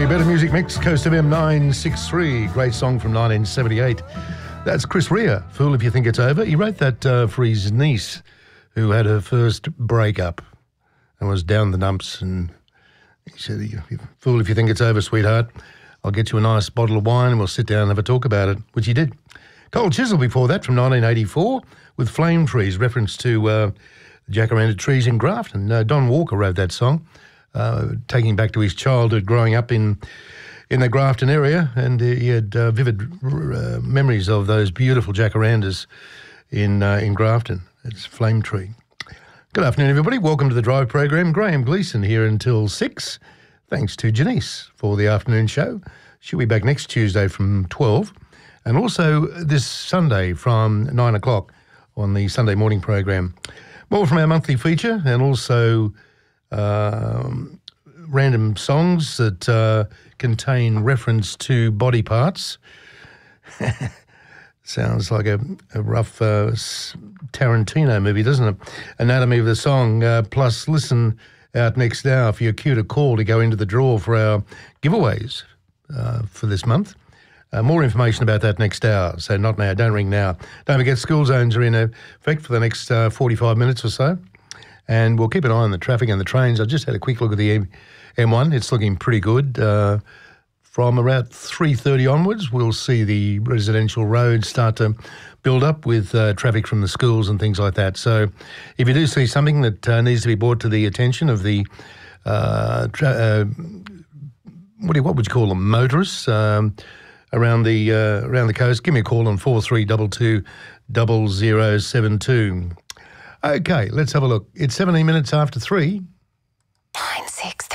Better Music Mix, Coast FM 963. Great song from 1978. That's Chris Rea, Fool If You Think It's Over. He wrote that for his niece who had her first breakup and was down the dumps. And he said, "Fool if you think it's over, sweetheart. I'll get you a nice bottle of wine and we'll sit down and have a talk about it," which he did. Cold Chisel before that from 1984 with Flame Trees, reference to jacaranda trees in Grafton. Don Walker wrote that song, taking back to his childhood growing up in the Grafton area, and he had vivid memories of those beautiful jacarandas in Grafton. It's Flame Tree. Good afternoon, everybody. Welcome to the Drive program. Graham Gleeson here until 6. Thanks to Janice for the afternoon show. She'll be back next Tuesday from 12, and also this Sunday from 9 o'clock on the Sunday morning program. More from our monthly feature, and also random songs that contain reference to body parts. Sounds like a rough Tarantino movie, doesn't it? Anatomy of the Song. Plus, listen out next hour for your cue to call to go into the draw for our giveaways for this month. More information about that next hour, so not now, don't ring now. Don't forget, school zones are in effect for the next 45 minutes or so, and we'll keep an eye on the traffic and the trains. I just had a quick look at the M1. It's looking pretty good. From about 3:30 onwards, we'll see the residential roads start to build up with traffic from the schools and things like that. So if you do see something that needs to be brought to the attention of the, what would you call them, motorists around the coast, give me a call on 4322 0072. Okay, let's have a look. It's 17 minutes after 3. 963.